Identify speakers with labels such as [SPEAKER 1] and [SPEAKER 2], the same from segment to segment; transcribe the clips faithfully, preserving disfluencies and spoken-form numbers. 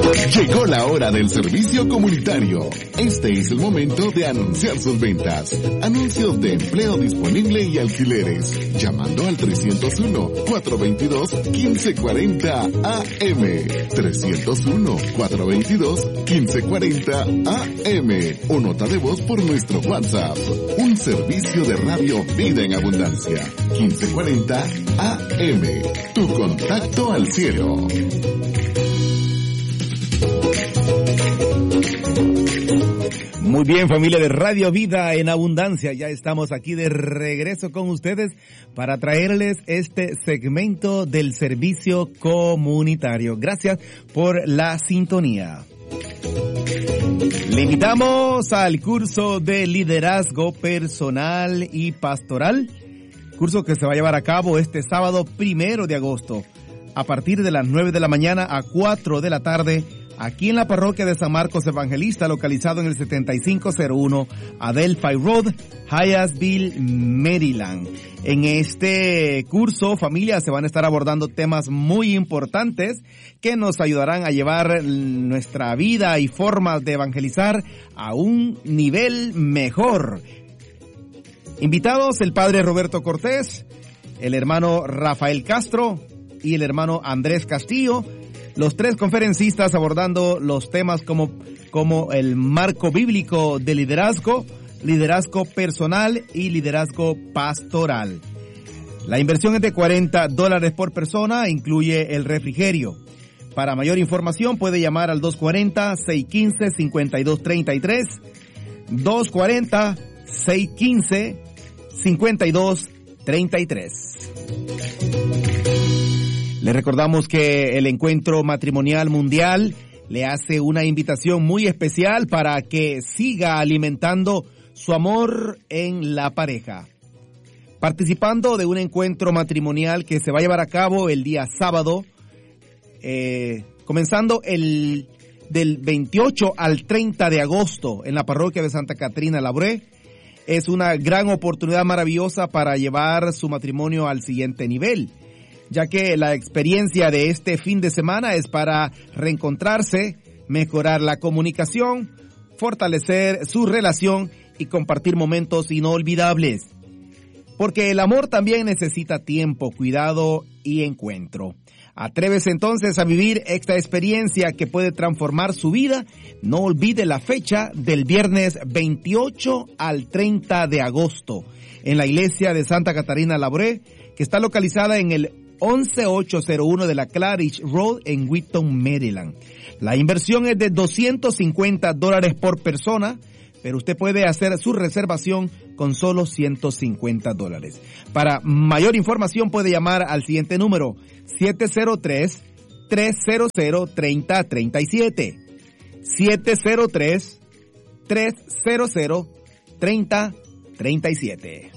[SPEAKER 1] Llegó la hora del servicio comunitario. Este es el momento de anunciar sus ventas. Anuncios de empleo disponible y alquileres. Llamando al trescientos uno, cuatrocientos veintidós, quince cuarenta A M. trescientos uno, cuatrocientos veintidós, quince cuarenta A M. O nota de voz por nuestro WhatsApp. Un servicio de radio Vida en Abundancia. quince cuarenta A M. Tu contacto al cielo.
[SPEAKER 2] Muy bien, familia de Radio Vida en Abundancia, ya estamos aquí de regreso con ustedes para traerles este segmento del servicio comunitario. Gracias por la sintonía. Le invitamos al curso de liderazgo personal y pastoral, curso que se va a llevar a cabo este sábado primero de agosto, a partir de las nueve de la mañana a cuatro de la tarde, aquí en la parroquia de San Marcos Evangelista, localizado en el setenta y cinco cero uno Adelphi Road, Hyattsville, Maryland. En este curso, familia, se van a estar abordando temas muy importantes que nos ayudarán a llevar nuestra vida y formas de evangelizar a un nivel mejor. Invitados el padre Roberto Cortés, el hermano Rafael Castro y el hermano Andrés Castillo, los tres conferencistas abordando los temas como, como el marco bíblico de liderazgo, liderazgo personal y liderazgo pastoral. La inversión es de cuarenta dólares por persona, incluye el refrigerio. Para mayor información puede llamar al dos cuarenta, seis quince, cincuenta y dos treinta y tres, dos cuarenta, seis quince, cincuenta y dos treinta y tres. Le recordamos que el Encuentro Matrimonial Mundial le hace una invitación muy especial para que siga alimentando su amor en la pareja. Participando de un encuentro matrimonial que se va a llevar a cabo el día sábado, eh, comenzando el del veintiocho al treinta de agosto en la parroquia de Santa Catrina Labouré. Es una gran oportunidad maravillosa para llevar su matrimonio al siguiente nivel, ya que la experiencia de este fin de semana es para reencontrarse, mejorar la comunicación, fortalecer su relación y compartir momentos inolvidables. Porque el amor también necesita tiempo, cuidado y encuentro. Atrévese entonces a vivir esta experiencia que puede transformar su vida. No olvide la fecha del viernes veintiocho al treinta de agosto en la iglesia de Santa Catarina Labouré, que está localizada en el once mil ochocientos uno de la Claridge Road en Wheaton, Maryland. La inversión es de doscientos cincuenta dólares por persona, pero usted puede hacer su reservación con solo ciento cincuenta dólares. Para mayor información puede llamar al siguiente número, siete cero tres, tres cero cero, tres cero tres siete. siete cero tres, tres cero cero, tres cero tres siete.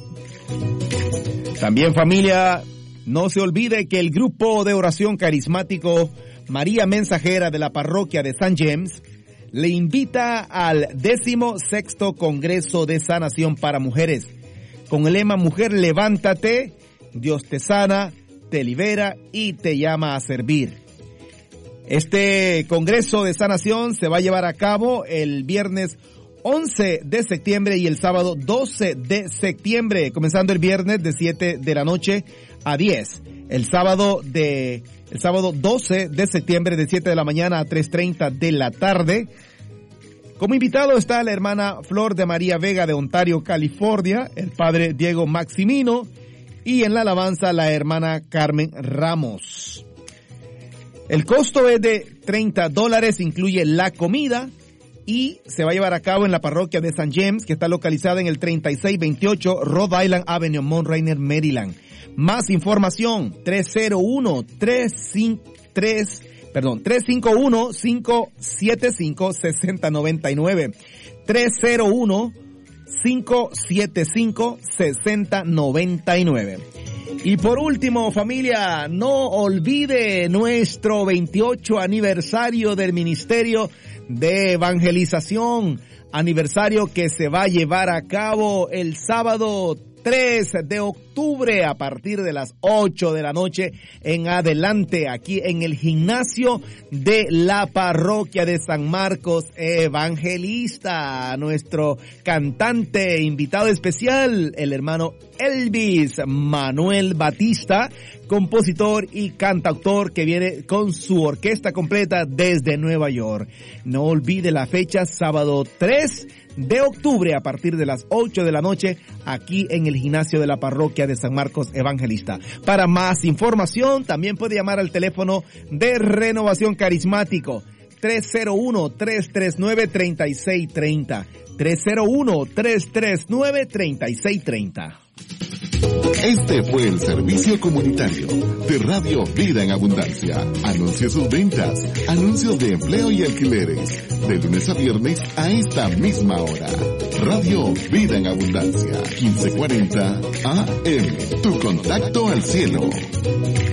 [SPEAKER 2] También, familia, no se olvide que el grupo de oración carismático María Mensajera de la parroquia de Saint James le invita al décimo sexto Congreso de Sanación para Mujeres, con el lema Mujer, levántate, Dios te sana, te libera y te llama a servir. Este Congreso de Sanación se va a llevar a cabo el viernes once de septiembre y el sábado doce de septiembre, comenzando el viernes de siete de la noche a diez. El sábado de el sábado doce de septiembre de siete de la mañana a tres treinta de la tarde. Como invitado está la hermana Flor de María Vega de Ontario, California, el padre Diego Maximino y en la alabanza la hermana Carmen Ramos. El costo es de treinta dólares, incluye la comida y se va a llevar a cabo en la parroquia de Saint James, que está localizada en el treinta y seis veintiocho Rhode Island Avenue, Mount Rainier, Maryland. Más información, tres cero uno, tres cinco tres, perdón, tres cinco uno, cinco siete cinco, seis cero nueve nueve. tres cero uno, cinco siete cinco, seis cero nueve nueve. Y por último, familia, no olvide nuestro veintiocho aniversario del Ministerio de Evangelización, aniversario que se va a llevar a cabo el sábado tres de octubre a partir de las ocho de la noche en adelante, aquí en el gimnasio de la parroquia de San Marcos Evangelista. Nuestro cantante invitado especial, el hermano Elvis Manuel Batista, compositor y cantautor que viene con su orquesta completa desde Nueva York. No olvide la fecha, sábado tres de octubre a partir de las ocho de la noche aquí en el gimnasio de la parroquia de San Marcos Evangelista. Para más información también puede llamar al teléfono de Renovación Carismático tres cero uno, tres tres nueve, tres seis tres cero, tres cero uno, tres tres nueve, tres seis tres cero.
[SPEAKER 1] Este fue el servicio comunitario de Radio Vida en Abundancia. Anuncia sus ventas, anuncios de empleo y alquileres, de lunes a viernes a esta misma hora. Radio Vida en Abundancia, quince cuarenta A M, tu contacto al cielo.